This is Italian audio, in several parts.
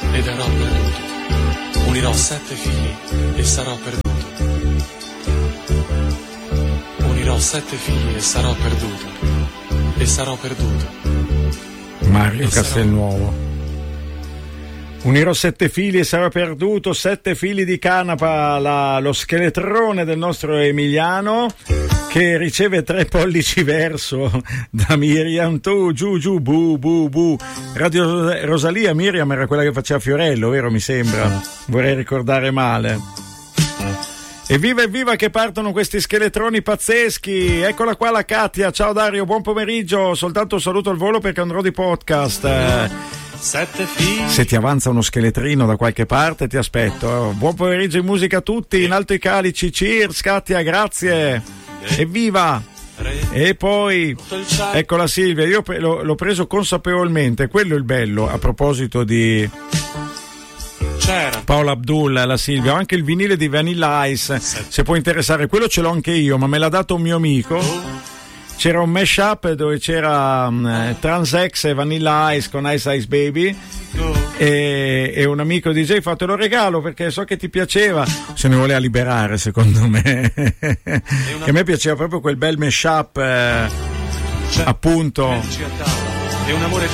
ed ero perduto. Unirò 7 fili e sarò perduto. Unirò 7 fili e sarò perduto. E sarò perduto. Mario Castelnuovo. Unirò 7 fili e sarò perduto, 7 fili di canapa, lo scheletrone del nostro Emiliano, che riceve 3 pollici verso da Miriam. Tu, giù, bu. Radio Rosalia, Miriam era quella che faceva Fiorello, vero? Mi sembra, vorrei ricordare male. Evviva che partono questi scheletroni pazzeschi. Eccola qua la Katia. Ciao Dario, buon pomeriggio. Soltanto un saluto al volo perché andrò di podcast. Se ti avanza uno scheletrino da qualche parte ti aspetto. Buon pomeriggio in musica a tutti, in alto i calici. Cheers Katia, grazie. Evviva. E poi eccola Silvia, io l'ho preso consapevolmente, quello è il bello. A proposito di Paola Abdul, la Silvia, ho anche il vinile di Vanilla Ice, se può interessare, quello ce l'ho anche io, ma me l'ha dato un mio amico. C'era un mashup dove c'era Transex e Vanilla Ice con Ice Ice Baby e un amico DJ fa: te lo regalo perché so che ti piaceva. Se ne voleva liberare, secondo me. Che a me piaceva proprio quel bel mashup, appunto, e un amore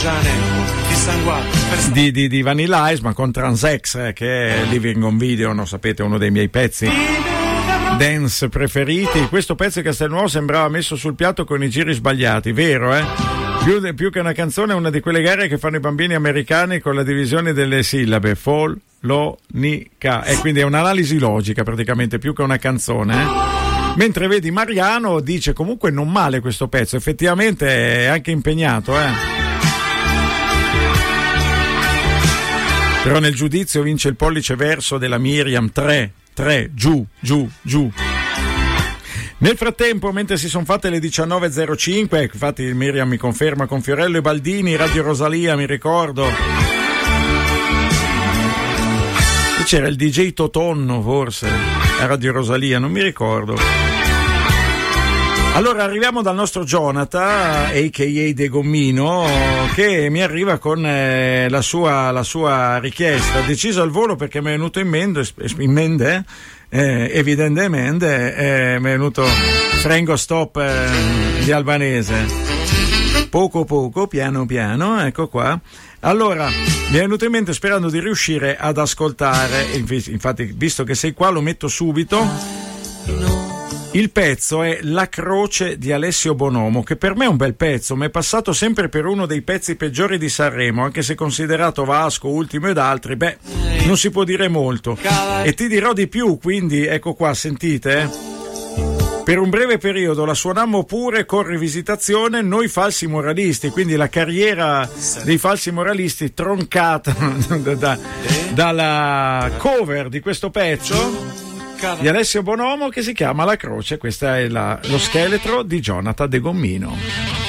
di Vanilla Ice, ma con Transex, che è Living on Video, no, sapete, uno dei miei pezzi dance preferiti. Questo pezzo di Castelnuovo sembrava messo sul piatto con i giri sbagliati, vero, eh? Più che una canzone è una di quelle gare che fanno i bambini americani con la divisione delle sillabe, follonica, e quindi è un'analisi logica praticamente, più che una canzone, Mentre vedi Mariano dice comunque non male questo pezzo, effettivamente è anche impegnato, Però nel giudizio vince il pollice verso della Miriam, 3, giù. Nel frattempo, mentre si sono fatte le 19.05, infatti Miriam mi conferma con Fiorello e Baldini, Radio Rosalia, mi ricordo. E c'era il DJ Totonno, forse, a Radio Rosalia, non mi ricordo. Allora arriviamo dal nostro Jonathan, a.k.a. De Gommino, che mi arriva con la sua richiesta, deciso al volo perché mi è venuto in mente, evidentemente mi è venuto Frengo Stop di Albanese, poco, piano, ecco qua. Allora, mi è venuto in mente sperando di riuscire ad ascoltare, infatti visto che sei qua lo metto subito. Il pezzo è La Croce di Alessio Bonomo, che per me è un bel pezzo, ma è passato sempre per uno dei pezzi peggiori di Sanremo, anche se considerato Vasco, Ultimo ed altri, non si può dire molto. E ti dirò di più, quindi ecco qua, sentite, Per un breve periodo la suonammo pure con rivisitazione Noi Falsi Moralisti, quindi la carriera dei falsi moralisti troncata dalla cover di questo pezzo di Alessio Bonomo che si chiama La Croce. Questo è lo scheletro di Jonathan De Gommino.